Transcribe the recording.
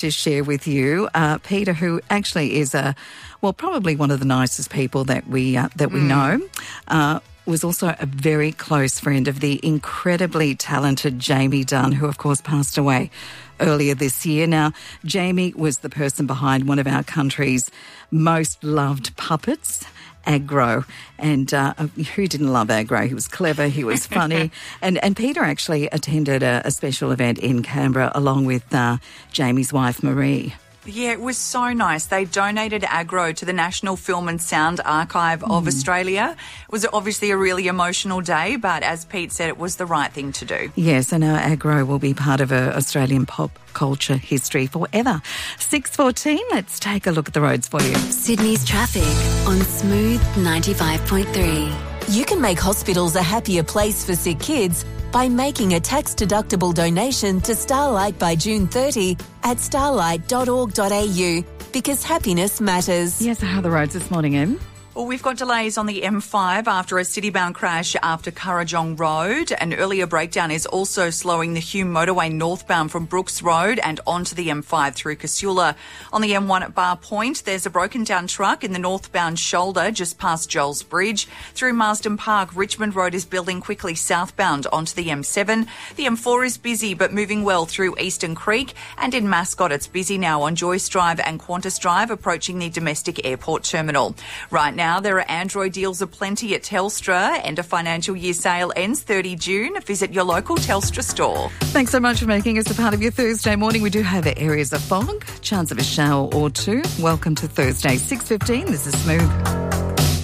to share with you Peter, who actually is probably one of the nicest people that we know. Was also a very close friend of the incredibly talented Jamie Dunn, who of course passed away earlier this year. Now, Jamie was the person behind one of our country's most loved puppets, Agro. And who didn't love Agro? He was clever, he was funny. and Peter actually attended a special event in Canberra along with Jamie's wife, Marie. Yeah, it was so nice. They donated Agro to the National Film and Sound Archive of Australia. It was obviously a really emotional day, but as Pete said, it was the right thing to do. Yes, and our Agro will be part of Australian pop culture history forever. 6:14, let's take a look at the roads for you. Sydney's traffic on Smooth 95.3. You can make hospitals a happier place for sick kids by making a tax-deductible donation to Starlight by June 30 at starlight.org.au, because happiness matters. Yes, how are the roads this morning, Em? Well, we've got delays on the M5 after a city-bound crash after Kurrajong Road. An earlier breakdown is also slowing the Hume motorway northbound from Brooks Road and onto the M5 through Casula. On the M1 at Bar Point, there's a broken-down truck in the northbound shoulder just past Joel's Bridge. Through Marsden Park, Richmond Road is building quickly southbound onto the M7. The M4 is busy but moving well through Eastern Creek. And in Mascot, it's busy now on Joyce Drive and Qantas Drive approaching the domestic airport terminal. Right now, there are Android deals aplenty at Telstra, and a financial year sale ends 30 June. Visit your local Telstra store. Thanks so much for making us a part of your Thursday morning. We do have areas of fog, chance of a shower or two. Welcome to Thursday, 6:15. This is Smooth.